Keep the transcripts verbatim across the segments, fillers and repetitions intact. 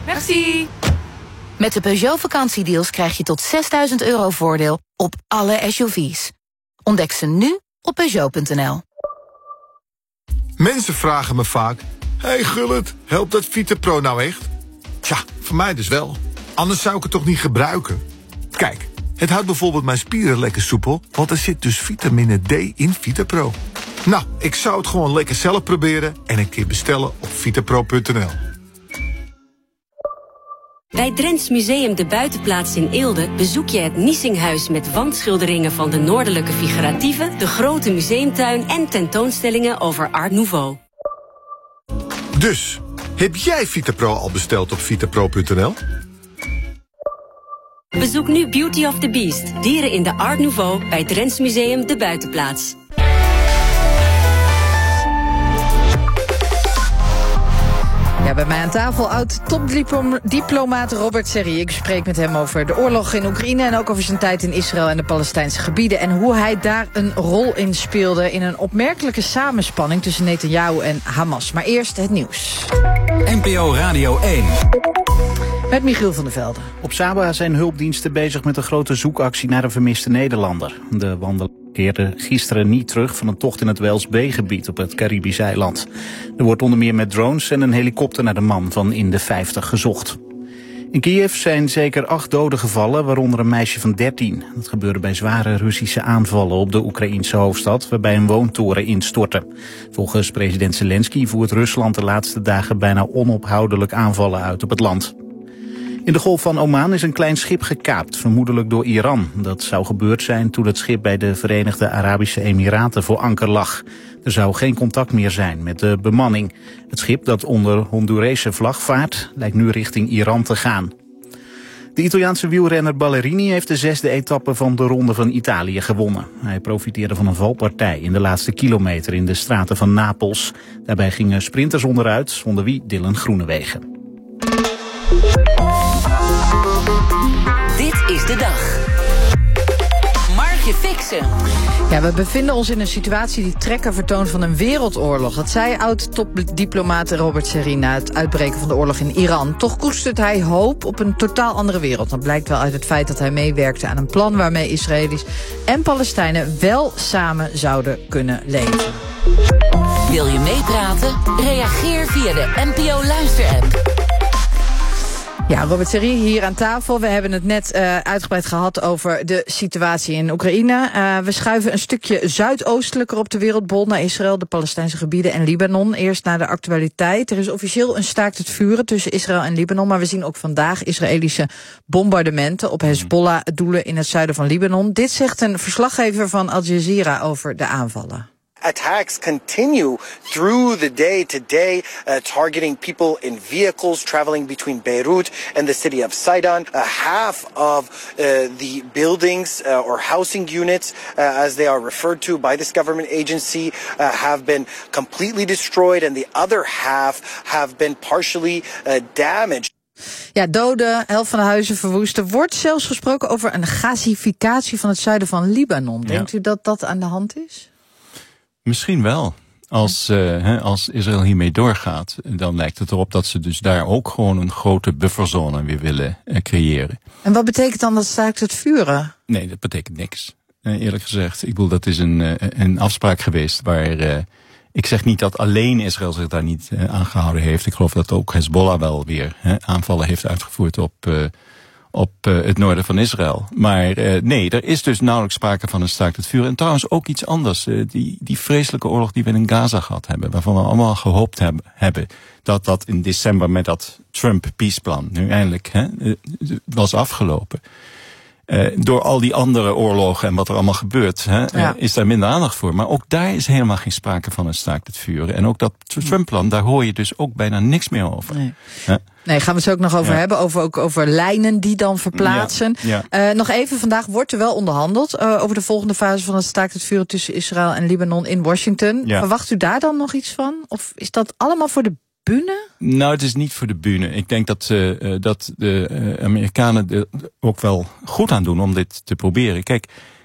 Merci. Met de Peugeot vakantiedeals krijg je tot zesduizend euro voordeel op alle S U V's. Ontdek ze nu op Peugeot punt n l. Mensen vragen me vaak: hey Gullit, helpt dat VitaPro nou echt? Tja, voor mij dus wel. Anders zou ik het toch niet gebruiken? Kijk, het houdt bijvoorbeeld mijn spieren lekker soepel, want er zit dus vitamine D in VitaPro. Nou, ik zou het gewoon lekker zelf proberen en een keer bestellen op vitapro punt n l. Bij Drents Museum de Buitenplaats in Eelde bezoek je het Niesinghuis met wandschilderingen van de noordelijke figuratieven, de grote museumtuin en tentoonstellingen over Art Nouveau. Dus, heb jij VitaPro al besteld op vitapro punt n l? Bezoek nu Beauty of the Beast, dieren in de Art Nouveau bij Drents Museum de Buitenplaats. Ja, bij mij aan tafel oud-topdiplomaat Robert Serry. Ik spreek met hem over de oorlog in Oekraïne en ook over zijn tijd in Israël en de Palestijnse gebieden en hoe hij daar een rol in speelde in een opmerkelijke samenspanning tussen Netanyahu en Hamas. Maar eerst het nieuws. N P O Radio één. Met Michiel van der Velde. Op Saba zijn hulpdiensten bezig met een grote zoekactie naar een vermiste Nederlander. De wandelaar keerde gisteren niet terug van een tocht in het Wales Bay-gebied op het Caribisch eiland. Er wordt onder meer met drones en een helikopter naar de man van in de vijftig gezocht. In Kiev zijn zeker acht doden gevallen, waaronder een meisje van dertien. Dat gebeurde bij zware Russische aanvallen op de Oekraïense hoofdstad, waarbij een woontoren instortte. Volgens president Zelensky voert Rusland de laatste dagen bijna onophoudelijk aanvallen uit op het land. In de Golf van Oman is een klein schip gekaapt, vermoedelijk door Iran. Dat zou gebeurd zijn toen het schip bij de Verenigde Arabische Emiraten voor anker lag. Er zou geen contact meer zijn met de bemanning. Het schip dat onder Hondurese vlag vaart, lijkt nu richting Iran te gaan. De Italiaanse wielrenner Ballerini heeft de zesde etappe van de Ronde van Italië gewonnen. Hij profiteerde van een valpartij in de laatste kilometer in de straten van Napels. Daarbij gingen sprinters onderuit, onder wie Dylan Groenewegen. Dit is de dag. Margje Fixen. Ja, we bevinden ons in een situatie die trekken vertoont van een wereldoorlog. Dat zei oud-topdiplomaat Robert Serry na het uitbreken van de oorlog in Iran. Toch koestert hij hoop op een totaal andere wereld. Dat blijkt wel uit het feit dat hij meewerkte aan een plan waarmee Israëli's en Palestijnen wel samen zouden kunnen leven. Wil je meepraten? Reageer via de N P O Luister-app. Ja, Robert Serry hier aan tafel. We hebben het net uh, uitgebreid gehad over de situatie in Oekraïne. Uh, we schuiven een stukje zuidoostelijker op de wereldbol naar Israël, de Palestijnse gebieden en Libanon. Eerst naar de actualiteit. Er is officieel een staakt het vuren tussen Israël en Libanon, maar we zien ook vandaag Israëlische bombardementen op Hezbollah-doelen in het zuiden van Libanon. Dit zegt een verslaggever van Al Jazeera over de aanvallen. Attacks continue through the day today, uh, targeting people in vehicles traveling between Beirut and the city of Sidon. Uh, half of uh, the buildings uh, or housing units, uh, as they are referred to by this government agency, uh, have been completely destroyed, and the other half have been partially uh, damaged. Ja, doden, helft van de huizen verwoest. Er wordt zelfs gesproken over een gazificatie van het zuiden van Libanon. Denkt ja. u dat dat aan de hand is? Misschien wel. Als, uh, als Israël hiermee doorgaat, dan lijkt het erop dat ze dus daar ook gewoon een grote bufferzone weer willen uh, creëren. En wat betekent dan dat staakt het vuren? Nee, dat betekent niks. Uh, eerlijk gezegd, ik bedoel, dat is een, uh, een afspraak geweest waar... Uh, ik zeg niet dat alleen Israël zich daar niet uh, aan gehouden heeft. Ik geloof dat ook Hezbollah wel weer uh, aanvallen heeft uitgevoerd op... Uh, op uh, het noorden van Israël. Maar uh, nee, er is dus nauwelijks sprake van een staakt het vuren. En trouwens ook iets anders. Uh, die, die vreselijke oorlog die we in Gaza gehad hebben, waarvan we allemaal gehoopt hebben, hebben dat dat in december met dat Trump-peaceplan nu eindelijk hè, uh, was afgelopen. Uh, door al die andere oorlogen en wat er allemaal gebeurt, hè, ja. uh, is daar minder aandacht voor. Maar ook daar is helemaal geen sprake van een staakt het vuren. En ook dat Trump-plan, daar hoor je dus ook bijna niks meer over. Nee. Huh? Nee, gaan we het zo ook nog over ja. hebben. Over, ook over lijnen die dan verplaatsen. Ja. Ja. Uh, nog even, vandaag wordt er wel onderhandeld uh, over de volgende fase van het staakt het vuren tussen Israël en Libanon in Washington. Ja. Verwacht u daar dan nog iets van? Of is dat allemaal voor de bühne? Nou, het is niet voor de bühne. Ik denk dat, uh, dat de uh, Amerikanen er ook wel goed aan doen om dit te proberen. Kijk,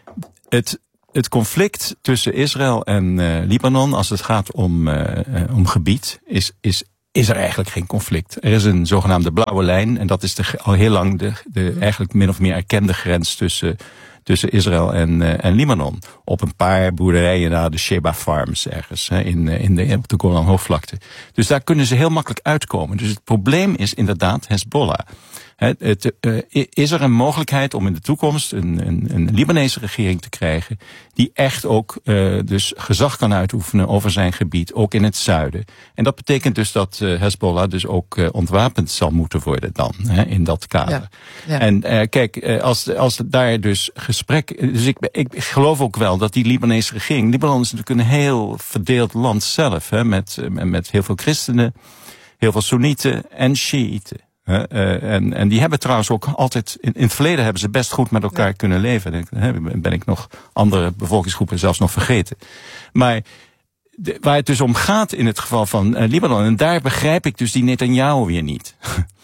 het, het conflict tussen Israël en uh, Libanon, als het gaat om, uh, om gebied, is, is is er eigenlijk geen conflict. Er is een zogenaamde blauwe lijn en dat is de, al heel lang de, de eigenlijk min of meer erkende grens tussen, tussen Israël en, uh, en Libanon. Op een paar boerderijen na de Sheba Farms ergens hè, in, in de, op de Golan Hoogvlakte. Dus daar kunnen ze heel makkelijk uitkomen. Dus het probleem is inderdaad Hezbollah. Het, het, uh, is er een mogelijkheid om in de toekomst een, een, een Libanese regering te krijgen die echt ook uh, dus gezag kan uitoefenen over zijn gebied, ook in het zuiden. En dat betekent dus dat uh, Hezbollah dus ook uh, ontwapend zal moeten worden dan, hè, in dat kader. Ja, ja. En uh, kijk, uh, als, als daar dus gesprek, dus ik, ik geloof ook wel dat die Libanese regering, Libanon is natuurlijk een heel verdeeld land zelf, hè, met, met heel veel christenen, heel veel Soenieten en Shiiten. Uh, uh, en, en die hebben trouwens ook altijd, in, in het verleden hebben ze best goed met elkaar ja. kunnen leven. En, uh, ben ik nog andere bevolkingsgroepen zelfs nog vergeten. Maar de, waar het dus om gaat in het geval van uh, Libanon, en daar begrijp ik dus die Netanyahu weer niet.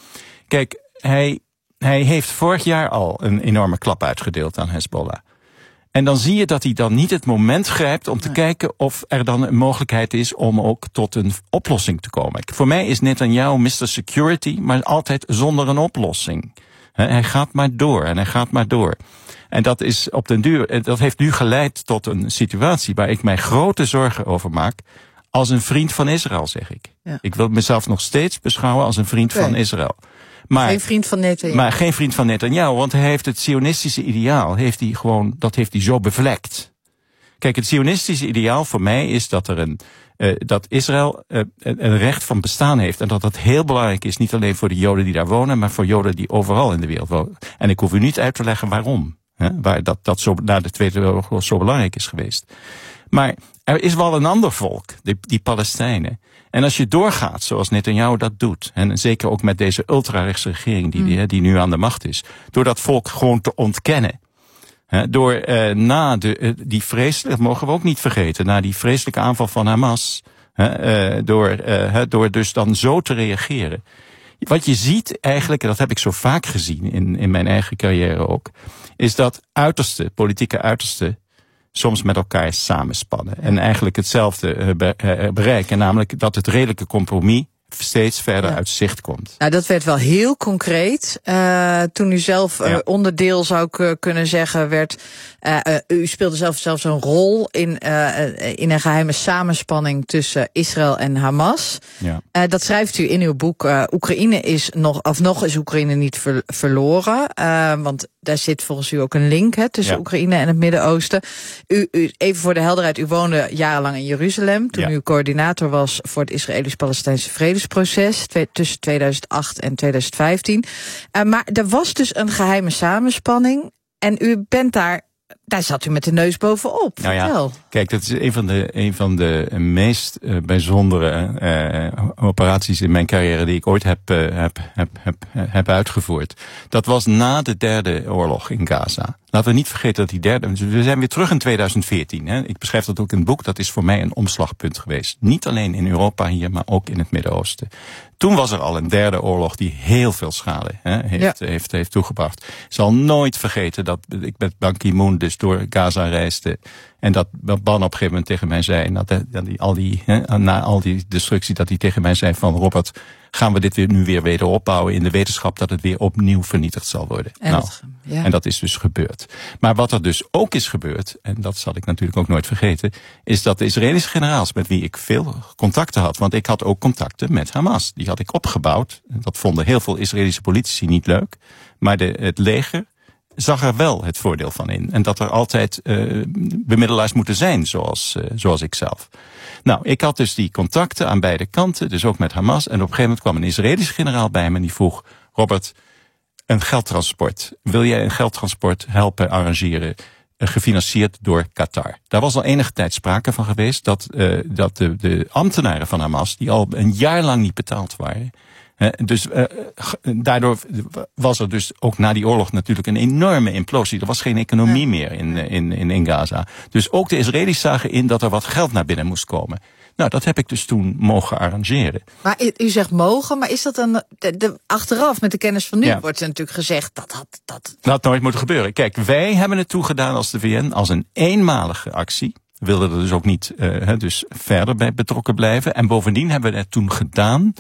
Kijk, hij, hij heeft vorig jaar al een enorme klap uitgedeeld aan Hezbollah. En dan zie je dat hij dan niet het moment grijpt om te ja. kijken of er dan een mogelijkheid is om ook tot een oplossing te komen. Voor mij is Netanyahu mister Security, maar altijd zonder een oplossing. He, hij gaat maar door en hij gaat maar door. En dat is op den duur, dat heeft nu geleid tot een situatie waar ik mij grote zorgen over maak. Als een vriend van Israël, zeg ik. Ja. Ik wil mezelf nog steeds beschouwen als een vriend okay. van Israël. Maar, geen vriend van Netanyahu. Maar geen vriend van Netanyahu, want hij heeft het sionistische ideaal, heeft hij gewoon, dat heeft hij zo bevlekt. Kijk, het sionistische ideaal voor mij is dat er een, uh, dat Israël uh, een recht van bestaan heeft. En dat dat heel belangrijk is, niet alleen voor de Joden die daar wonen, maar voor Joden die overal in de wereld wonen. En ik hoef u niet uit te leggen waarom. Hè, waar dat, dat zo, na de Tweede Wereldoorlog zo belangrijk is geweest. Maar er is wel een ander volk, die, die Palestijnen. En als je doorgaat zoals Netanyahu dat doet, en zeker ook met deze ultrarechtse regering die, die, die nu aan de macht is, door dat volk gewoon te ontkennen. He, door uh, na de, uh, die vreselijke, dat mogen we ook niet vergeten, na die vreselijke aanval van Hamas, he, uh, door, uh, he, door dus dan zo te reageren. Wat je ziet eigenlijk, en dat heb ik zo vaak gezien in, in mijn eigen carrière ook, is dat uiterste, politieke uiterste, soms met elkaar samenspannen. En eigenlijk hetzelfde bereiken. Namelijk dat het redelijke compromis steeds verder ja. uit zicht komt. Nou, dat werd wel heel concreet. Uh, toen u zelf uh, ja. onderdeel, zou ik uh, kunnen zeggen, werd. Uh, uh, u speelde zelf zelfs een rol in, uh, in een geheime samenspanning tussen Israël en Hamas. Ja. Uh, dat schrijft u in uw boek. Uh, Oekraïne is nog, of nog is Oekraïne niet ver, verloren. Uh, want daar zit volgens u ook een link hè, tussen ja. Oekraïne en het Midden-Oosten. U, u, even voor de helderheid, u woonde jarenlang in Jeruzalem. Toen ja. u coördinator was voor het Israëlisch-Palestijnse vredesproces twe, tussen tweeduizend acht en tweeduizend vijftien. Uh, maar er was dus een geheime samenspanning. En u bent daar, daar zat u met de neus bovenop. Nou ja, kijk, dat is een van de, een van de meest uh, bijzondere uh, operaties in mijn carrière die ik ooit heb, uh, heb, heb, heb, heb uitgevoerd. Dat was na de derde oorlog in Gaza. Laten we niet vergeten dat die derde, we zijn weer terug in tweeduizend veertien. Hè. Ik beschrijf dat ook in het boek, dat is voor mij een omslagpunt geweest. Niet alleen in Europa hier, maar ook in het Midden-Oosten. Toen was er al een derde oorlog die heel veel schade hè, heeft, ja. heeft, heeft toegebracht. Ik zal nooit vergeten dat ik met Ban Ki-moon dus door Gaza reisde. En dat Ban op een gegeven moment tegen mij zei, dat, dat die, al die, hè, na al die destructie, dat hij tegen mij zei van Robert, gaan we dit weer, nu weer weder opbouwen in de wetenschap dat het weer opnieuw vernietigd zal worden. En, nou, dat, ja. en dat is dus gebeurd. Maar wat er dus ook is gebeurd, en dat zal ik natuurlijk ook nooit vergeten, is dat de Israëlische generaals met wie ik veel contacten had, want ik had ook contacten met Hamas. Die had ik opgebouwd. Dat vonden heel veel Israëlische politici niet leuk. Maar de, het leger zag er wel het voordeel van in. En dat er altijd uh, bemiddelaars moeten zijn, zoals, uh, zoals ik zelf. Nou, ik had dus die contacten aan beide kanten, dus ook met Hamas. En op een gegeven moment kwam een Israëlische generaal bij me en die vroeg, Robert, een geldtransport. Wil jij een geldtransport helpen arrangeren, uh, gefinancierd door Qatar? Daar was al enige tijd sprake van geweest dat, uh, dat de, de ambtenaren van Hamas, die al een jaar lang niet betaald waren, Uh, dus uh, daardoor was er dus ook na die oorlog natuurlijk een enorme implosie. Er was geen economie ja. meer in, in, in, in Gaza. Dus ook de Israëli's zagen in dat er wat geld naar binnen moest komen. Nou, dat heb ik dus toen mogen arrangeren. Maar u zegt mogen, maar is dat dan de, de, achteraf met de kennis van nu ja. wordt er natuurlijk gezegd dat had dat... Dat had nooit moeten gebeuren. Kijk, wij hebben het toegedaan als de V N als een eenmalige actie. We wilden er dus ook niet uh, dus verder bij betrokken blijven. En bovendien hebben we het toen gedaan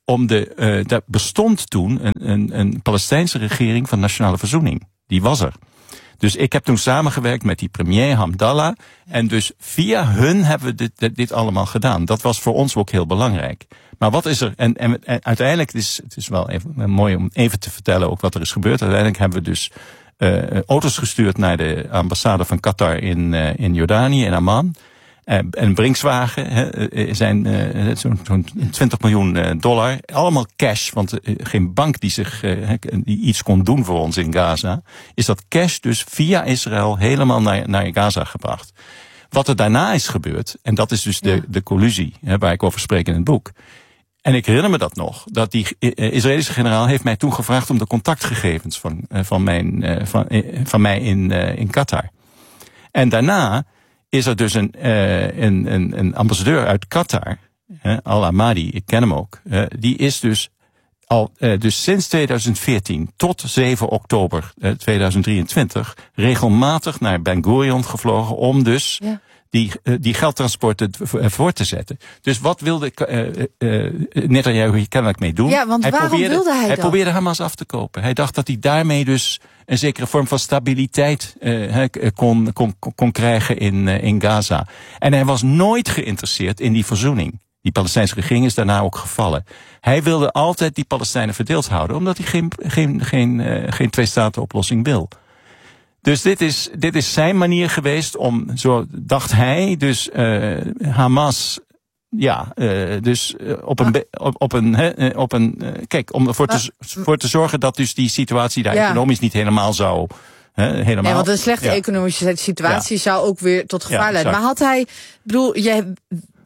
om de, uh, daar bestond toen een, een, een Palestijnse regering van nationale verzoening. Die was er. Dus ik heb toen samengewerkt met die premier Hamdallah. En dus via hun hebben we dit, dit, dit allemaal gedaan. Dat was voor ons ook heel belangrijk. Maar wat is er? En, en, en uiteindelijk, het is, het is wel even mooi om even te vertellen ook wat er is gebeurd. Uiteindelijk hebben we dus uh, auto's gestuurd naar de ambassade van Qatar in, uh, in Jordanië, in Amman. Uh, een Brinkswagen, hè, zijn uh, zo'n zo'n twintig miljoen dollar. Allemaal cash, want uh, geen bank die zich uh, die iets kon doen voor ons in Gaza. Is dat cash dus via Israël helemaal naar, naar Gaza gebracht. Wat er daarna is gebeurd, en dat is dus de, de collusie hè, waar ik over spreek in het boek. En ik herinner me dat nog, dat die uh, Israëlische generaal heeft mij toen gevraagd om de contactgegevens van, uh, van, mijn, uh, van, uh, van mij in, uh, in Qatar. En daarna is er dus een, uh, een, een, een ambassadeur uit Qatar, uh, Al-Amadi, ik ken hem ook, uh, die is dus al uh, dus sinds tweeduizend veertien tot zeven oktober uh, tweeduizend drieëntwintig regelmatig naar Ben Gurion gevlogen om dus ja. die, uh, die geldtransporten voor te zetten. Dus wat wilde uh, uh, Netanyahu hier kennelijk mee doen? Ja, want hij waarom probeerde, wilde hij Hij dat? probeerde Hamas af te kopen. Hij dacht dat hij daarmee dus een zekere vorm van stabiliteit uh, kon, kon, kon krijgen in, uh, in Gaza. En hij was nooit geïnteresseerd in die verzoening. Die Palestijnse regering is daarna ook gevallen. Hij wilde altijd die Palestijnen verdeeld houden, omdat hij geen, geen, geen, uh, geen twee-staten-oplossing wil. Dus dit is, dit is zijn manier geweest om, zo dacht hij, dus uh, Hamas, ja, uh, dus uh, op een, be, op, op een, he, op een, uh, kijk, om ervoor te, voor te zorgen dat dus die situatie daar ja. economisch niet helemaal zou, he, helemaal. Nee, want een slechte ja. economische situatie ja. zou ook weer tot gevaar ja, leiden. Maar had hij, bedoel, jij,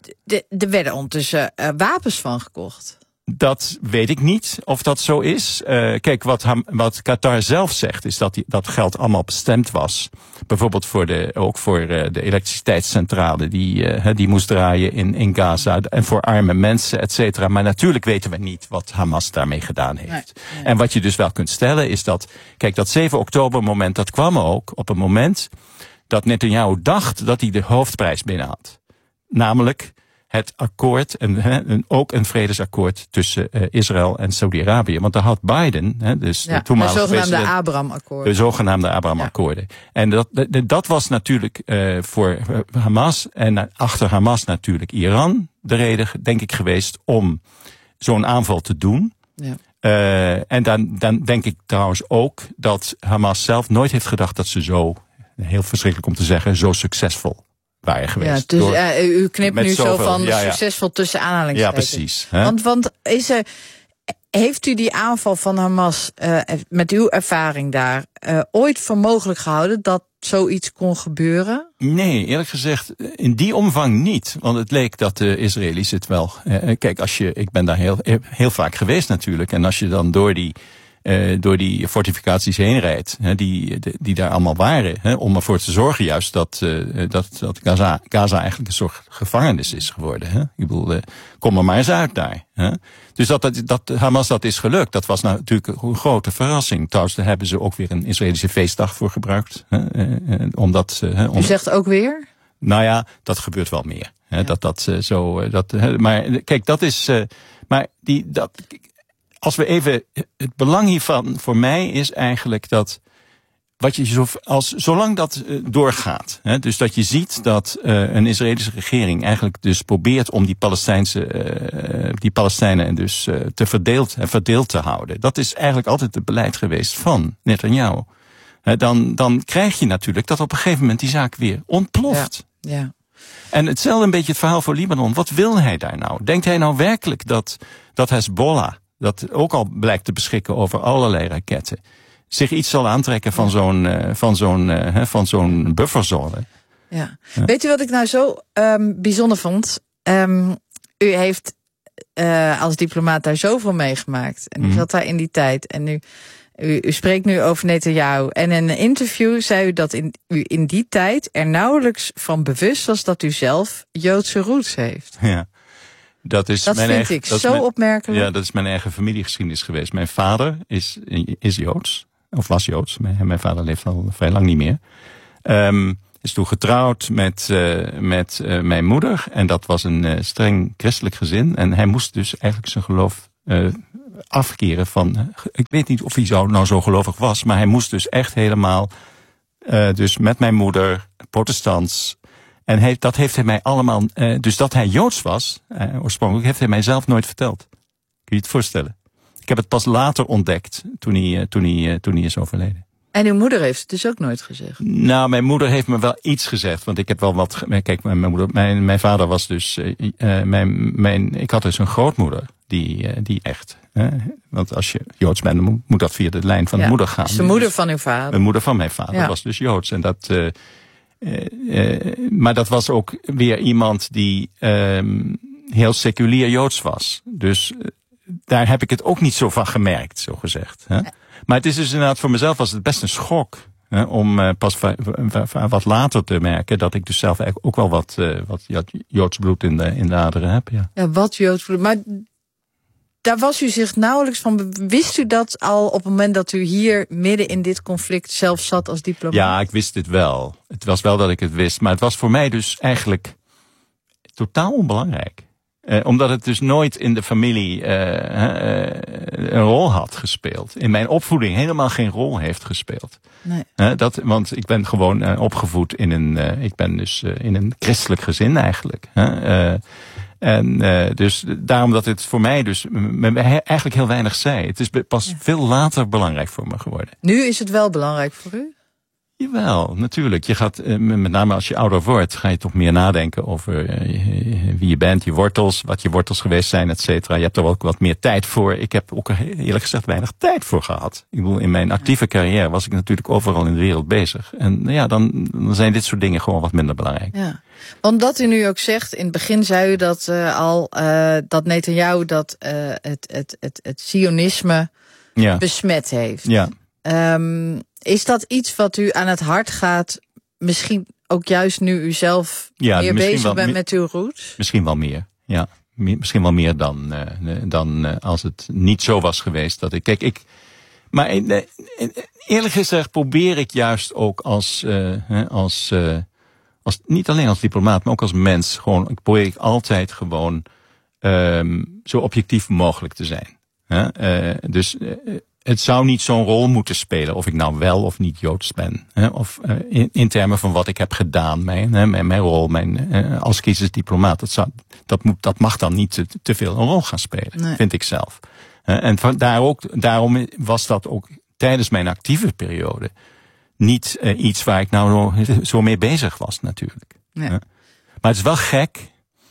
er werden ondertussen uh, wapens van gekocht. Dat weet ik niet of dat zo is. Uh, kijk, wat, wat Qatar zelf zegt is dat die, dat geld allemaal bestemd was. Bijvoorbeeld voor de, ook voor uh, de elektriciteitscentrale die, uh, die moest draaien in, in Gaza. En voor arme mensen, et cetera. Maar natuurlijk weten we niet wat Hamas daarmee gedaan heeft. Nee, nee. En wat je dus wel kunt stellen is dat, kijk, dat zeven oktober moment, dat kwam ook op een moment dat Netanyahu dacht dat hij de hoofdprijs binnen had. Namelijk het akkoord, en he, ook een vredesakkoord tussen uh, Israël en Saudi-Arabië. Want daar had Biden, he, dus ja, de toenmalige de zogenaamde president, Abraham-akkoorden. De zogenaamde Abraham-akkoorden. Ja. En dat, dat, dat was natuurlijk uh, voor Hamas en achter Hamas natuurlijk Iran de reden, denk ik, geweest om zo'n aanval te doen. Ja. Uh, en dan, dan denk ik trouwens ook dat Hamas zelf nooit heeft gedacht dat ze zo, heel verschrikkelijk om te zeggen, zo succesvol waren geweest. Ja, dus door, uh, u knipt nu zoveel, zo van ja, ja. succesvol tussen aanhalingstekens. Ja, precies. Hè? Want, want is er, heeft u die aanval van Hamas uh, met uw ervaring daar uh, ooit voor mogelijk gehouden dat zoiets kon gebeuren? Nee, eerlijk gezegd in die omvang niet. Want het leek dat de Israëli's het wel. Uh, kijk, als je, ik ben daar heel, heel vaak geweest natuurlijk. En als je dan door die Uh, door die fortificaties heen rijdt, hè, die, die, die daar allemaal waren, hè, om ervoor te zorgen juist dat, uh, dat, dat Gaza, Gaza eigenlijk een soort gevangenis is geworden. Hè. Ik bedoel, uh, kom er maar eens uit daar. Hè. Dus dat, dat, dat Hamas dat is gelukt, dat was nou natuurlijk een grote verrassing. Trouwens, daar hebben ze ook weer een Israëlische feestdag voor gebruikt. Hè, uh, uh, omdat, uh, om... U zegt ook weer? Nou ja, dat gebeurt wel meer. Hè, ja. Dat dat uh, zo, uh, dat, uh, maar kijk, dat is, uh, maar die, dat... Als we even, het belang hiervan voor mij is eigenlijk dat, wat je zo, als, zolang dat uh, doorgaat, hè, dus dat je ziet dat uh, een Israëlische regering eigenlijk dus probeert om die Palestijnse, uh, die Palestijnen dus uh, te verdeeld en verdeeld te houden. Dat is eigenlijk altijd het beleid geweest van Netanyahu. Hè, dan, dan krijg je natuurlijk dat op een gegeven moment die zaak weer ontploft. Ja, ja. En hetzelfde een beetje het verhaal voor Libanon. Wat wil hij daar nou? Denkt hij nou werkelijk dat, dat Hezbollah, dat ook al blijkt te beschikken over allerlei raketten, zich iets zal aantrekken van zo'n uh, van zo'n uh, van zo'n bufferzone? Ja. Ja. Weet u wat ik nou zo um, bijzonder vond? Um, u heeft uh, als diplomaat daar zoveel meegemaakt. En u mm-hmm. zat daar in die tijd. En u, u, u spreekt nu over Netanyahu. En in een interview zei u dat in, u in die tijd er nauwelijks van bewust was dat u zelf Joodse roots heeft. Ja. Dat, is dat mijn vind eigen, ik dat zo mijn, opmerkelijk. Ja, dat is mijn eigen familiegeschiedenis geweest. Mijn vader is, is Joods, of was Joods. Mijn, mijn vader leeft al vrij lang niet meer. Um, is toen getrouwd met, uh, met uh, mijn moeder. En dat was een uh, streng christelijk gezin. En hij moest dus eigenlijk zijn geloof uh, afkeren van... Uh, ik weet niet of hij zo, nou zo gelovig was, maar hij moest dus echt helemaal... Uh, dus met mijn moeder, protestants... En hij, dat heeft hij mij allemaal... Uh, dus dat hij Joods was, uh, oorspronkelijk, heeft hij mij zelf nooit verteld. Kun je je het voorstellen? Ik heb het pas later ontdekt, toen hij, uh, toen hij, uh, toen hij is overleden. En uw moeder heeft het dus ook nooit gezegd? Nou, mijn moeder heeft me wel iets gezegd. Want ik heb wel wat... Kijk, mijn, moeder, mijn, mijn vader was dus... Uh, uh, mijn, mijn, ik had dus een grootmoeder, die, uh, die echt... Uh, want als je Joods bent, dan moet dat via de lijn van ja, de moeder gaan. Dus de moeder van uw vader? De moeder van mijn vader ja. was dus Joods. En dat... Uh, Uh, uh, maar dat was ook weer iemand die um, heel seculier Joods was. Dus uh, daar heb ik het ook niet zo van gemerkt, zo gezegd. Hè? Ja. Maar het is dus inderdaad, voor mezelf was het best een schok. Hè, om uh, pas va- va- va- wat later te merken dat ik dus zelf eigenlijk ook wel wat, uh, wat Joods bloed in de, in de aderen heb. Ja, ja wat Joods bloed. Maar daar was u zich nauwelijks van. Wist u dat al op het moment dat u hier midden in dit conflict zelf zat als diplomaat? Ja, ik wist het wel. Het was wel dat ik het wist. Maar het was voor mij dus eigenlijk totaal onbelangrijk. Eh, omdat het dus nooit in de familie eh, eh, een rol had gespeeld. In mijn opvoeding helemaal geen rol heeft gespeeld. Nee. Eh, dat, want ik ben gewoon uh, opgevoed in een, uh, ik ben dus uh, in een christelijk gezin eigenlijk. Uh, En uh, dus daarom dat het voor mij dus me eigenlijk heel weinig zei. Het is pas ja. veel later belangrijk voor me geworden. Nu is het wel belangrijk voor u? Jawel, natuurlijk. Je gaat, uh, met name als je ouder wordt, ga je toch meer nadenken over uh, wie je bent, je wortels, wat je wortels geweest zijn, et cetera. Je hebt er ook wat meer tijd voor. Ik heb ook eerlijk gezegd weinig tijd voor gehad. Ik bedoel, in mijn actieve carrière was ik natuurlijk overal in de wereld bezig. En ja, dan, dan zijn dit soort dingen gewoon wat minder belangrijk. Ja. Want dat u nu ook zegt, in het begin zei u dat uh, al, uh, dat Netanyahu dat uh, het, het, het, het sionisme ja. besmet heeft. Ja. Um, is dat iets wat u aan het hart gaat, misschien ook juist nu u zelf ja, meer bezig wel, bent met uw roots? Misschien wel meer, ja. Misschien wel meer dan, uh, dan uh, als het niet zo was geweest. Dat ik, kijk, ik, maar uh, eerlijk gezegd probeer ik juist ook als, uh, als, uh, als, niet alleen als diplomaat, maar ook als mens, gewoon, ik probeer ik altijd gewoon um, zo objectief mogelijk te zijn. Huh? Uh, dus uh, het zou niet zo'n rol moeten spelen of ik nou wel of niet Joods ben. Hè? Of uh, in, in termen van wat ik heb gedaan, mijn, hè, mijn, mijn rol mijn, uh, als kiezersdiplomaat. Dat, zou, dat, moet, dat mag dan niet te, te veel een rol gaan spelen, nee. vind ik zelf. Uh, en van, daar ook, daarom was dat ook tijdens mijn actieve periode niet uh, iets waar ik nou zo, zo mee bezig was natuurlijk. Nee. Uh, maar het is wel gek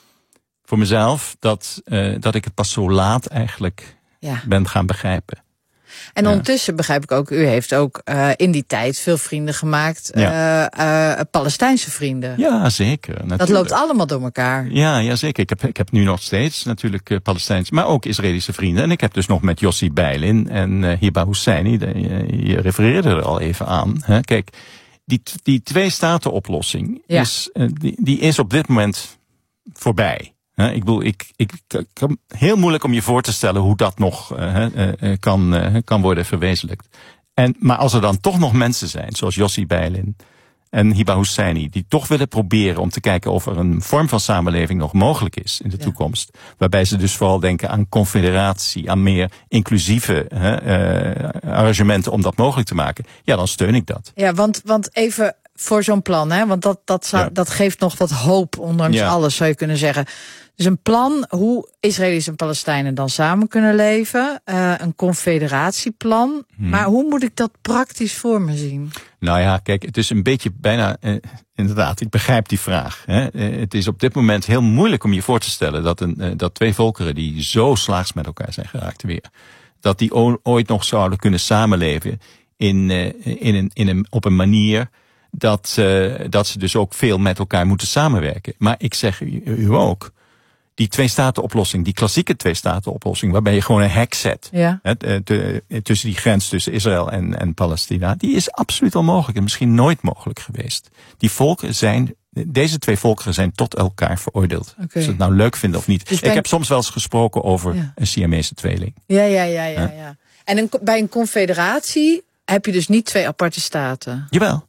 voor mezelf dat, uh, dat ik het pas zo laat eigenlijk ja. ben gaan begrijpen. En ja. ondertussen begrijp ik ook, u heeft ook uh, in die tijd veel vrienden gemaakt, ja. uh, uh, Palestijnse vrienden. Ja, zeker. Natuurlijk. Dat loopt allemaal door elkaar. Ja, ja zeker. Ik heb, ik heb nu nog steeds natuurlijk uh, Palestijnse, maar ook Israëlische vrienden. En ik heb dus nog met Yossi Beilin en uh, Hiba Husseini, de, je, je refereerde er al even aan. Hè. Kijk, die, die twee-staten-oplossing ja. is, uh, die, die is op dit moment voorbij. He, ik bedoel, ik, ik, ik kan heel moeilijk om je voor te stellen hoe dat nog uh, uh, kan, uh, kan worden verwezenlijkt. En, maar als er dan toch nog mensen zijn, zoals Yossi Beilin en Hiba Husseini, die toch willen proberen om te kijken of er een vorm van samenleving nog mogelijk is in de ja. toekomst. Waarbij ze dus vooral denken aan confederatie, aan meer inclusieve uh, uh, arrangementen om dat mogelijk te maken. Ja, dan steun ik dat. Ja, want, want even voor zo'n plan, hè? Want dat, dat, zou, ja. dat geeft nog wat hoop, ondanks ja. alles, zou je kunnen zeggen. Dus een plan hoe Israëli's en Palestijnen dan samen kunnen leven. Uh, een confederatieplan. Hmm. Maar hoe moet ik dat praktisch voor me zien? Nou ja, kijk, het is een beetje bijna, uh, inderdaad, ik begrijp die vraag. Hè. Uh, het is op dit moment heel moeilijk om je voor te stellen dat, een, uh, dat twee volkeren die zo slaags met elkaar zijn geraakt weer, dat die o- ooit nog zouden kunnen samenleven in, uh, in een, in een, op een manier dat, uh, dat ze dus ook veel met elkaar moeten samenwerken. Maar ik zeg u, u ook, die twee-staten-oplossing, die klassieke twee-staten-oplossing, waarbij je gewoon een hek zet ja. hè, te, tussen die grens tussen Israël en, en Palestina, die is absoluut al mogelijk en misschien nooit mogelijk geweest. Die volken zijn, deze twee volkeren zijn tot elkaar veroordeeld. Okay. Of ze het nou leuk vinden of niet. Dus ik heb soms wel eens gesproken over ja. een Siamese tweeling. Ja, ja, ja, ja. ja. En een, bij een confederatie heb je dus niet twee aparte staten? Jawel.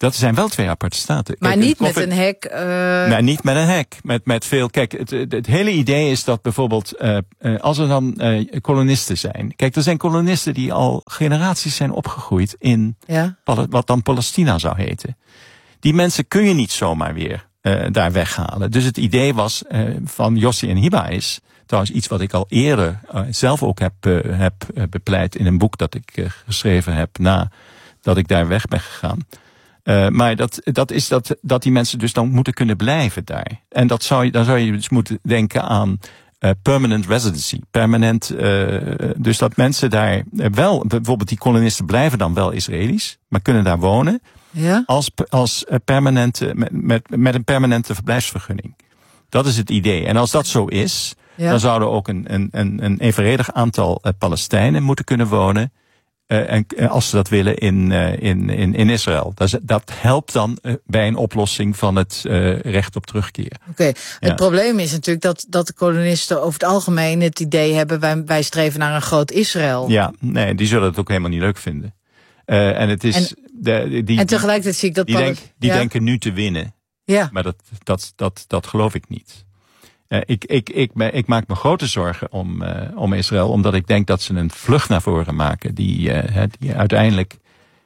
Dat zijn wel twee aparte staten. Maar Kijk, niet met een hek. Uh... Nee, niet met een hek. Met, met veel. Kijk, het, het, het hele idee is dat bijvoorbeeld, uh, uh, als er dan uh, kolonisten zijn. Kijk, er zijn kolonisten die al generaties zijn opgegroeid in ja. wat dan Palestina zou heten. Die mensen kun je niet zomaar weer uh, daar weghalen. Dus het idee was uh, van Yossi en Hiba is, trouwens iets wat ik al eerder uh, zelf ook heb, uh, heb uh, bepleit in een boek dat ik uh, geschreven heb na dat ik daar weg ben gegaan. Uh, maar dat, dat is dat, dat die mensen dus dan moeten kunnen blijven daar. En dat zou je, dan zou je dus moeten denken aan uh, permanent residency. Permanent, uh, dus dat mensen daar wel, bijvoorbeeld die kolonisten blijven dan wel Israëli's, maar kunnen daar wonen. Ja? Als, als permanente, met, met, met een permanente verblijfsvergunning. Dat is het idee. En als dat zo is, ja. dan zouden ook een, een, een, een evenredig aantal uh, Palestijnen moeten kunnen wonen. Uh, en uh, als ze dat willen in, uh, in, in, in Israël. Dat, dat helpt dan uh, bij een oplossing van het uh, recht op terugkeer. Oké, okay. ja. Het probleem is natuurlijk dat, dat de kolonisten over het algemeen het idee hebben, wij, wij streven naar een groot Israël. Ja, nee, die zullen het ook helemaal niet leuk vinden. Uh, en het is. En, de, die, en tegelijkertijd zie ik dat. Die, denk, die ja? denken nu te winnen. Ja. Maar dat, dat, dat, dat geloof ik niet. Uh, ik, ik, ik, ik maak me grote zorgen om, uh, om Israël, omdat ik denk dat ze een vlucht naar voren maken die, uh, die uiteindelijk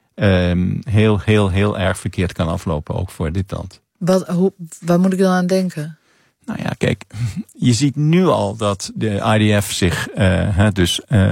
um, heel, heel, heel erg verkeerd kan aflopen, ook voor dit land. Wat, hoe, waar moet ik dan aan denken? Nou ja, kijk, je ziet nu al dat de I D F zich uh, dus uh,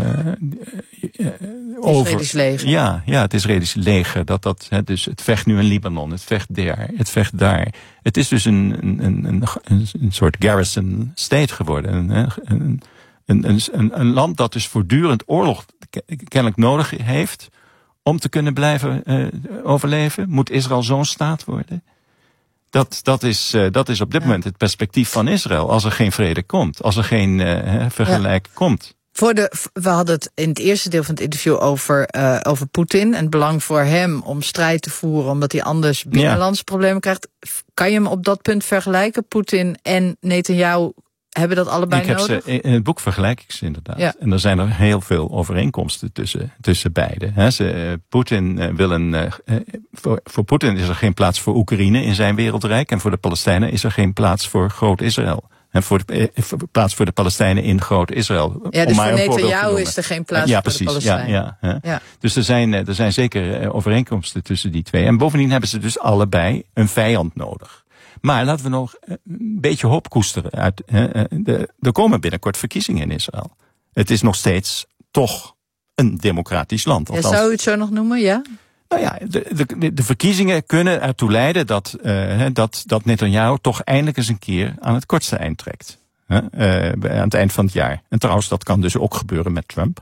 uh, over... Israëlisch leger. Ja, ja, het Israëlische leger. Dat, dat, hè, dus het vecht nu in Libanon, het vecht daar, het vecht daar. Het is dus een, een, een, een, een soort garrison state geworden. Een, een, een, een, een land dat dus voortdurend oorlog kennelijk nodig heeft om te kunnen blijven uh, overleven. Moet Israël zo'n staat worden? Dat, dat, is, uh, dat is op dit ja. moment het perspectief van Israël. Als er geen vrede komt. Als er geen uh, vergelijk ja. komt. Voor de, we hadden het in het eerste deel van het interview over, uh, over Poetin. En het belang voor hem om strijd te voeren. Omdat hij anders binnenlandse ja. problemen krijgt. Kan je hem op dat punt vergelijken? Poetin en Netanyahu hebben dat allebei ik heb nodig? Ze, in het boek vergelijk ik ze inderdaad. Ja. En er zijn er heel veel overeenkomsten tussen, tussen beide. He, ze, uh, Poetin uh, wil een... Uh, voor, voor Poetin is er geen plaats voor Oekraïne in zijn wereldrijk. En voor de Palestijnen is er geen plaats voor Groot-Israël. En voor de uh, plaats voor de Palestijnen in Groot-Israël. Ja, dus voor Netanyahu is er geen plaats ja, voor precies, de Palestijnen. Ja, ja, ja. Dus er zijn, er zijn zeker overeenkomsten tussen die twee. En bovendien hebben ze dus allebei een vijand nodig. Maar laten we nog een beetje hoop koesteren. Uit, de, er komen binnenkort verkiezingen in Israël. Het is nog steeds toch een democratisch land. Ja, zou u het zo nog noemen, ja? Nou ja, de, de, de verkiezingen kunnen ertoe leiden dat, uh, dat, dat Netanyahu toch eindelijk eens een keer aan het kortste eind trekt. Uh, aan het eind van het jaar. En trouwens, dat kan dus ook gebeuren met Trump.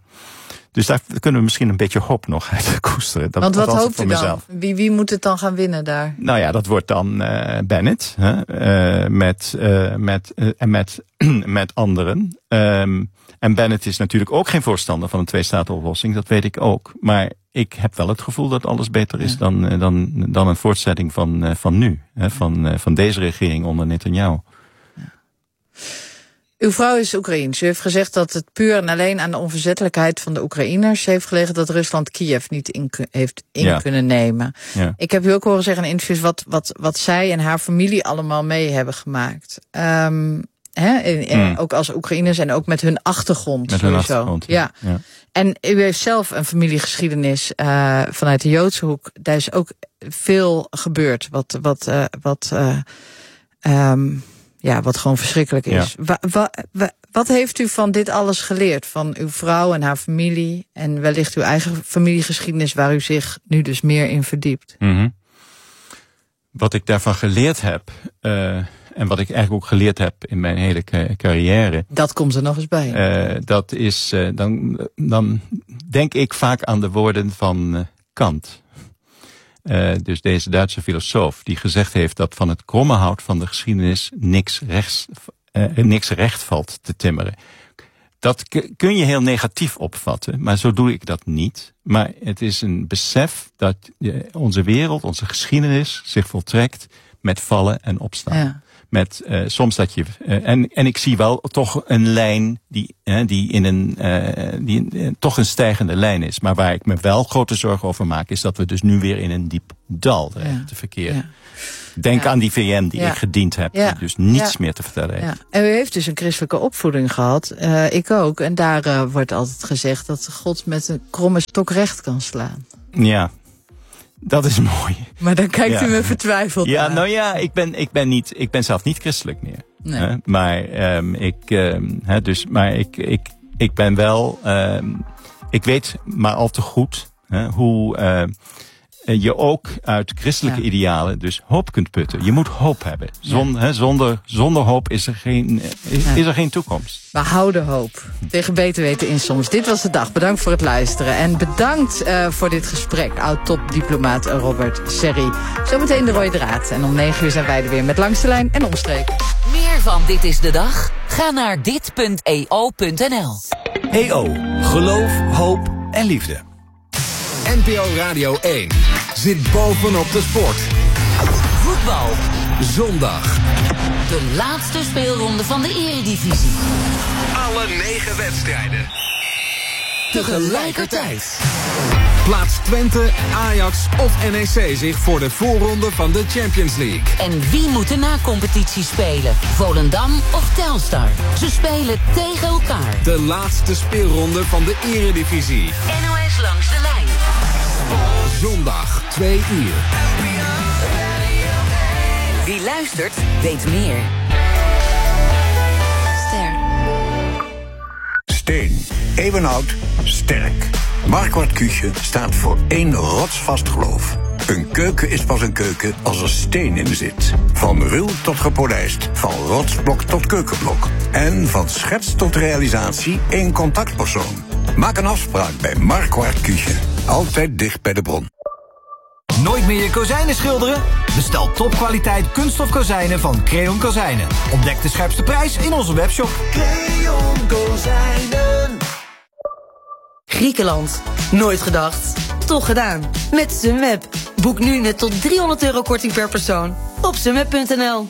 Dus daar kunnen we misschien een beetje hoop nog uit koesteren. Dat, Want wat dat hoopt u dan? Wie, wie moet het dan gaan winnen daar? Nou ja, dat wordt dan uh, Bennett. Hè, uh, met, uh, met, uh, met, met anderen. Um, en Bennett is natuurlijk ook geen voorstander van een twee-staten-oplossing. Dat weet ik ook. Maar ik heb wel het gevoel dat alles beter is ja. dan, uh, dan, dan een voortzetting van, uh, van nu. Hè, van, uh, van deze regering onder Netanyahu. Ja. Uw vrouw is Oekraïens. U heeft gezegd dat het puur en alleen aan de onverzettelijkheid van de Oekraïners heeft gelegen dat Rusland Kiev niet in, heeft in ja. kunnen nemen. Ja. Ik heb u ook horen zeggen in interviews wat, wat, wat zij en haar familie allemaal mee hebben gemaakt. Um, hè, en, en mm. Ook als Oekraïners en ook met hun achtergrond. Met hun achtergrond, ja. ja. En u heeft zelf een familiegeschiedenis uh, vanuit de Joodse hoek. Daar is ook veel gebeurd wat... wat, uh, wat uh, um, Ja, wat gewoon verschrikkelijk is. Ja. Wa, wa, wa, wat heeft u van dit alles geleerd? Van uw vrouw en haar familie en wellicht uw eigen familiegeschiedenis waar u zich nu dus meer in verdiept? Mm-hmm. Wat ik daarvan geleerd heb, uh, en wat ik eigenlijk ook geleerd heb in mijn hele carrière. Dat komt er nog eens bij. Uh, dat is, uh, dan, dan denk ik vaak aan de woorden van uh, Kant. Uh, dus deze Duitse filosoof die gezegd heeft dat van het kromme hout van de geschiedenis niks, rechts, uh, niks recht valt te timmeren. Dat k- kun je heel negatief opvatten, maar zo doe ik dat niet. Maar het is een besef dat uh, onze wereld, onze geschiedenis zich voltrekt met vallen en opstaan. Ja. met uh, soms dat je uh, en en ik zie wel toch een lijn die uh, die in een uh, die uh, toch een stijgende lijn is, maar waar ik me wel grote zorgen over maak is dat we dus nu weer in een diep dal terecht ja. verkeren. Ja. Denk ja. aan die V M die ja. ik gediend heb, ja. die dus niets ja. meer te vertellen heeft. Ja. En u heeft dus een christelijke opvoeding gehad, uh, ik ook. En daar uh, wordt altijd gezegd dat God met een kromme stok recht kan slaan. Ja, dat is mooi. Maar dan kijkt ja. u me vertwijfeld Ja, aan. nou ja, ik ben, ik ben niet, ik ben zelf niet christelijk meer. Nee. Uh, maar um, ik, um, hè, dus, maar ik, ik, ik ben wel, um, ik weet maar al te goed hè, hoe uh, je ook uit christelijke ja. idealen dus hoop kunt putten. Je moet hoop hebben. Zonder, ja. hè, zonder, zonder hoop is er geen, is, ja. is er geen toekomst. We houden hoop. Tegen beter weten in soms. Dit was de dag. Bedankt voor het luisteren. En bedankt uh, voor dit gesprek. Oud-topdiplomaat Robert Serry. Zometeen de rode draad. En om negen uur zijn wij er weer met Langs de Lijn en Omstreken. Meer van Dit is de Dag? Ga naar dit punt e o punt n l. E O. Geloof, hoop en liefde. N P O Radio één zit bovenop de sport. Voetbal. Zondag. De laatste speelronde van de Eredivisie. Alle negen wedstrijden. Tegelijkertijd. Plaatst Twente, Ajax of N E C zich voor de voorronde van de Champions League. En wie moet de na-competitie spelen? Volendam of Telstar? Ze spelen tegen elkaar. De laatste speelronde van de Eredivisie. N O S Langs de Lijn. Zondag, twee uur. Wie luistert, weet meer. Ster. Steen. Eeuwenoud. Sterk. Marquardt Küche staat voor één rotsvast geloof. Een keuken is pas een keuken als er steen in zit. Van ruw tot gepolijst, van rotsblok tot keukenblok. En van schets tot realisatie één contactpersoon. Maak een afspraak bij Marquardt Küche. Altijd dicht bij de bron. Nooit meer je kozijnen schilderen? Bestel topkwaliteit kunststof kozijnen van Creon Kozijnen. Ontdek de scherpste prijs in onze webshop. Creon Kozijnen. Griekenland. Nooit gedacht. Toch gedaan. Met Sunweb. Boek nu net tot driehonderd euro korting per persoon. Op sunweb punt n l.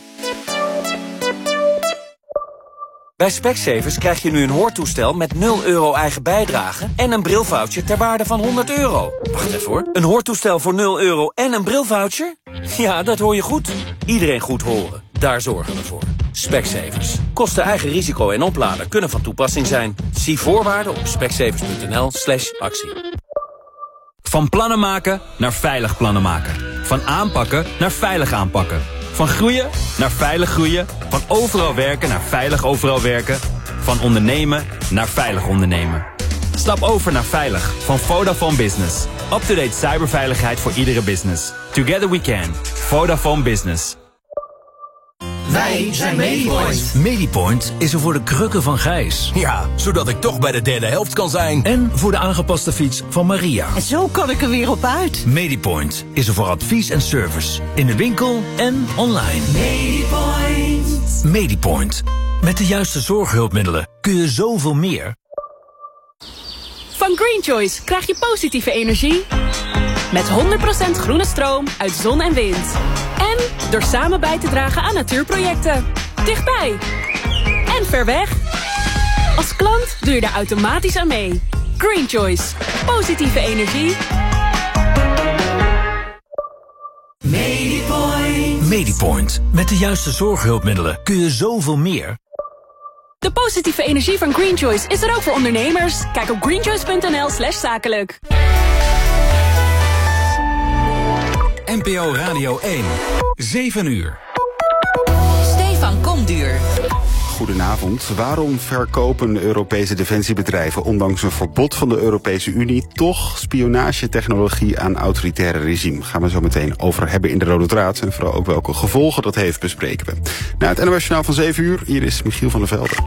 Bij Specsavers krijg je nu een hoortoestel met nul euro eigen bijdrage en een brilvoucher ter waarde van honderd euro. Wacht even hoor. Een hoortoestel voor nul euro en een brilvoucher? Ja, dat hoor je goed. Iedereen goed horen. Daar zorgen we voor. Specsavers. Kosten eigen risico en oplader kunnen van toepassing zijn. Zie voorwaarden op specsavers punt n l slash actie. Van plannen maken naar veilig plannen maken. Van aanpakken naar veilig aanpakken. Van groeien naar veilig groeien. Van overal werken naar veilig overal werken. Van ondernemen naar veilig ondernemen. Stap over naar veilig van Vodafone Business. Up-to-date cyberveiligheid voor iedere business. Together we can. Vodafone Business. Wij zijn Medipoint. Medipoint is er voor de krukken van Gijs. Ja, zodat ik toch bij de derde helft kan zijn. En voor de aangepaste fiets van Maria. En zo kan ik er weer op uit. Medipoint is er voor advies en service. In de winkel en online. Medipoint. Medipoint. Met de juiste zorghulpmiddelen kun je zoveel meer. Van Green Choice krijg je positieve energie. Met honderd procent groene stroom uit zon en wind. En door samen bij te dragen aan natuurprojecten. Dichtbij. En ver weg. Als klant doe je daar automatisch aan mee. Green Choice. Positieve energie. Medipoint. Medipoint. Met de juiste zorghulpmiddelen kun je zoveel meer. De positieve energie van Green Choice is er ook voor ondernemers. Kijk op greenchoice punt n l slash zakelijk. N P O Radio één. zeven uur. Stefan Komduur. Goedenavond. Waarom verkopen Europese defensiebedrijven ondanks een verbod van de Europese Unie toch spionagetechnologie aan autoritaire regime? Gaan we zo meteen over hebben in de Rode Draad. En vooral ook welke gevolgen dat heeft, bespreken we. Na het N O S Journaal van zeven uur, hier is Michiel van der Velde.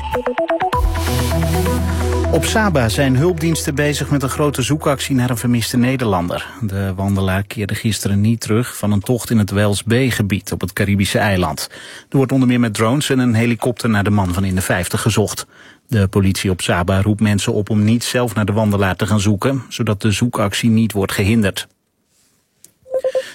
Op Saba zijn hulpdiensten bezig met een grote zoekactie naar een vermiste Nederlander. De wandelaar keerde gisteren niet terug van een tocht in het Wales Bay-gebied op het Caribische eiland. Er wordt onder meer met drones en een helikopter naar de man van in de vijftig gezocht. De politie op Saba roept mensen op om niet zelf naar de wandelaar te gaan zoeken, zodat de zoekactie niet wordt gehinderd.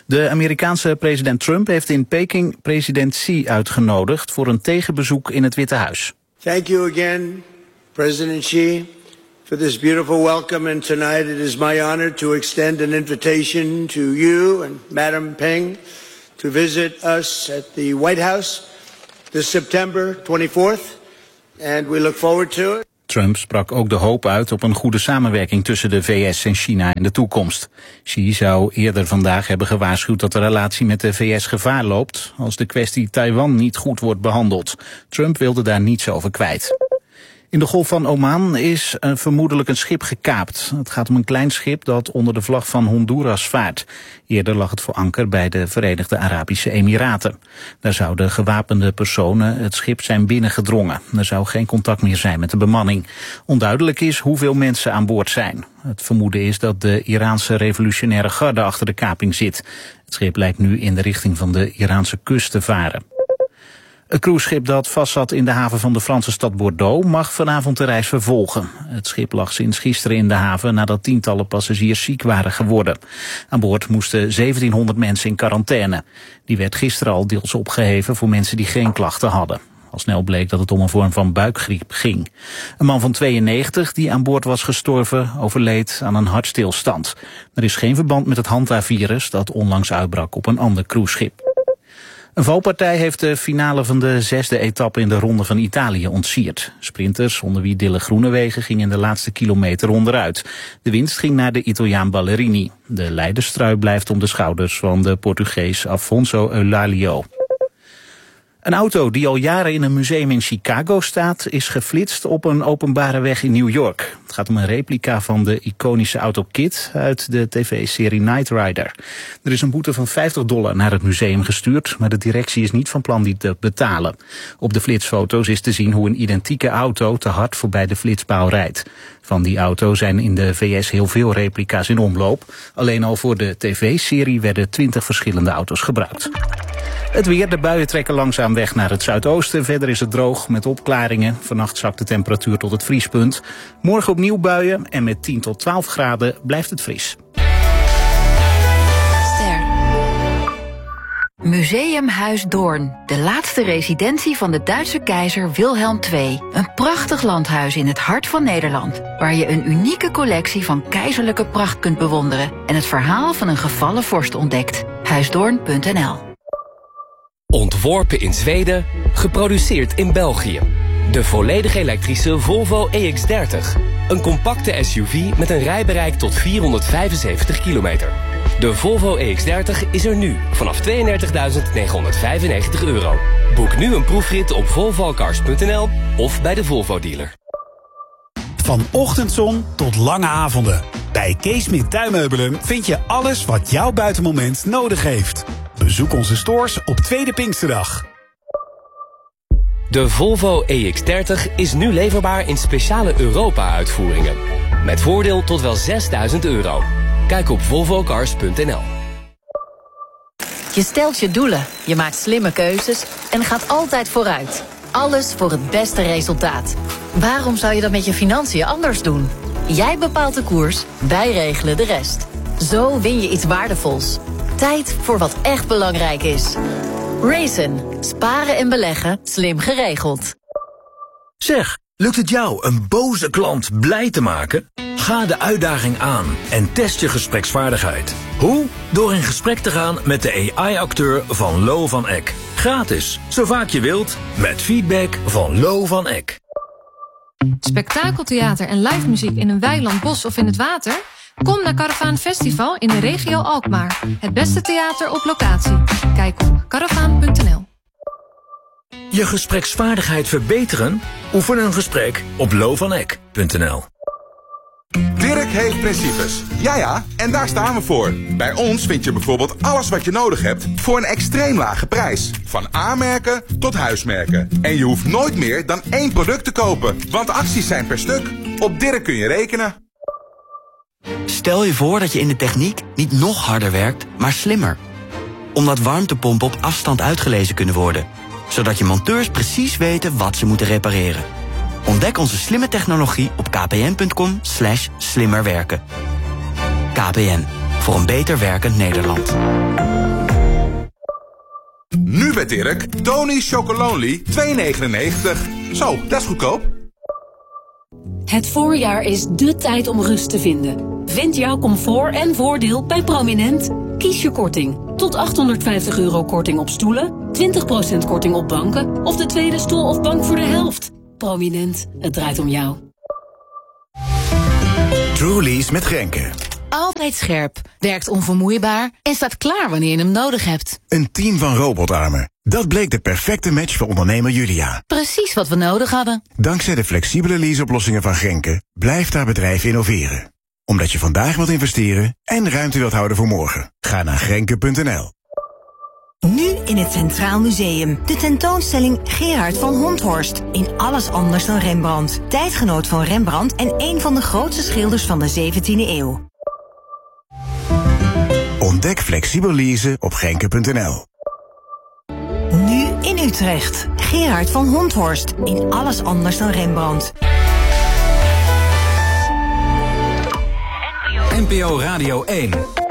De Amerikaanse president Trump heeft in Peking president Xi uitgenodigd voor een tegenbezoek in het Witte Huis. Thank you again, President Xi, for this beautiful welcome. And tonight it is my honor to extend an invitation to you and Madam Peng to visit us at the White House this September twenty-fourth. And we look forward to it. Trump sprak ook de hoop uit op een goede samenwerking tussen de V S en China in de toekomst. Xi zou eerder vandaag hebben gewaarschuwd dat de relatie met de V S gevaar loopt als de kwestie Taiwan niet goed wordt behandeld. Trump wilde daar niets over kwijt. In de Golf van Oman is uh, vermoedelijk een schip gekaapt. Het gaat om een klein schip dat onder de vlag van Honduras vaart. Eerder lag het voor anker bij de Verenigde Arabische Emiraten. Daar zouden gewapende personen het schip zijn binnengedrongen. Er zou geen contact meer zijn met de bemanning. Onduidelijk is hoeveel mensen aan boord zijn. Het vermoeden is dat de Iraanse revolutionaire garde achter de kaping zit. Het schip lijkt nu in de richting van de Iraanse kust te varen. Het cruiseschip dat vastzat in de haven van de Franse stad Bordeaux mag vanavond de reis vervolgen. Het schip lag sinds gisteren in de haven nadat tientallen passagiers ziek waren geworden. Aan boord moesten zeventienhonderd mensen in quarantaine. Die werd gisteren al deels opgeheven voor mensen die geen klachten hadden. Al snel bleek dat het om een vorm van buikgriep ging. Een man van tweeënnegentig die aan boord was gestorven overleed aan een hartstilstand. Er is geen verband met het Hanta-virus dat onlangs uitbrak op een ander cruiseschip. Een valpartij heeft de finale van de zesde etappe in de Ronde van Italië ontsierd. Sprinters, onder wie Dylan Groenewegen, gingen in de laatste kilometer onderuit. De winst ging naar de Italiaan Ballerini. De leiderstrui blijft om de schouders van de Portugees Afonso Eulalio. Een auto die al jaren in een museum in Chicago staat, is geflitst op een openbare weg in New York. Het gaat om een replica van de iconische auto Kit uit de tv-serie Knight Rider. Er is een boete van vijftig dollar naar het museum gestuurd, maar de directie is niet van plan die te betalen. Op de flitsfoto's is te zien hoe een identieke auto te hard voorbij de flitspaal rijdt. Van die auto zijn in de V S heel veel replica's in omloop. Alleen al voor de tv-serie werden twintig verschillende auto's gebruikt. Het weer, de buien trekken langzaam weg naar het zuidoosten. Verder is het droog met opklaringen. Vannacht zakt de temperatuur tot het vriespunt. Morgen opnieuw buien en met tien tot twaalf graden blijft het fris. Ster. Museumhuis Doorn. De laatste residentie van de Duitse keizer Wilhelm de Tweede. Een prachtig landhuis in het hart van Nederland. Waar je een unieke collectie van keizerlijke pracht kunt bewonderen. En het verhaal van een gevallen vorst ontdekt. huisdoorn punt n l. Ontworpen in Zweden, geproduceerd in België. De volledig elektrische Volvo E X dertig. Een compacte S U V met een rijbereik tot vierhonderdvijfenzeventig kilometer. De Volvo E X dertig is er nu vanaf tweeëndertigduizend negenhonderdvijfennegentig euro. Boek nu een proefrit op volvocars punt n l of bij de Volvo dealer. Van ochtendzon tot lange avonden. Bij Kees Smit Tuinmeubelen vind je alles wat jouw buitenmoment nodig heeft. Bezoek onze stores op Tweede Pinksterdag. De Volvo E X dertig is nu leverbaar in speciale Europa-uitvoeringen. Met voordeel tot wel zesduizend euro. Kijk op volvocars punt n l. Je stelt je doelen, je maakt slimme keuzes en gaat altijd vooruit. Alles voor het beste resultaat. Waarom zou je dat met je financiën anders doen? Jij bepaalt de koers, wij regelen de rest. Zo win je iets waardevols. Tijd voor wat echt belangrijk is. Raisin. Sparen en beleggen. Slim geregeld. Zeg, lukt het jou een boze klant blij te maken? Ga de uitdaging aan en test je gespreksvaardigheid. Hoe? Door in gesprek te gaan met de A I-acteur van Lo van Eck. Gratis, zo vaak je wilt, met feedback van Lo van Eck. Spektakeltheater en live muziek in een weiland, bos of in het water? Kom naar Caravaan Festival in de regio Alkmaar. Het beste theater op locatie. Kijk op caravaan punt n l. Je gespreksvaardigheid verbeteren? Oefen een gesprek op lo van eck punt n l. Dirk heeft principes. Ja ja, en daar staan we voor. Bij ons vind je bijvoorbeeld alles wat je nodig hebt voor een extreem lage prijs. Van A-merken tot huismerken. En je hoeft nooit meer dan één product te kopen, want acties zijn per stuk. Op Dirk kun je rekenen. Stel je voor dat je in de techniek niet nog harder werkt, maar slimmer. Omdat warmtepompen op afstand uitgelezen kunnen worden. Zodat je monteurs precies weten wat ze moeten repareren. Ontdek onze slimme technologie op kpn punt com slash slimmerwerken. K P N, voor een beter werkend Nederland. Nu bij Dirk, Tony Chocolonely twee negenennegentig. Zo, dat is goedkoop. Het voorjaar is dé tijd om rust te vinden. Vind jouw comfort en voordeel bij Prominent. Kies je korting. Tot achthonderdvijftig euro korting op stoelen, twintig procent korting op banken of de tweede stoel of bank voor de helft. Prominent, het draait om jou. Trulies met Grenke. Altijd scherp, werkt onvermoeibaar en staat klaar wanneer je hem nodig hebt. Een team van robotarmen. Dat bleek de perfecte match voor ondernemer Julia. Precies wat we nodig hadden. Dankzij de flexibele leaseoplossingen van Grenke blijft haar bedrijf innoveren. Omdat je vandaag wilt investeren en ruimte wilt houden voor morgen. Ga naar grenke punt n l. Nu in het Centraal Museum. De tentoonstelling Gerard van Honthorst. In alles anders dan Rembrandt. Tijdgenoot van Rembrandt en een van de grootste schilders van de zeventiende eeuw. Ontdek flexibel leasen op grenke punt n l. Nu in Utrecht. Gerard van Honthorst. In alles anders dan Rembrandt. N P O Radio één.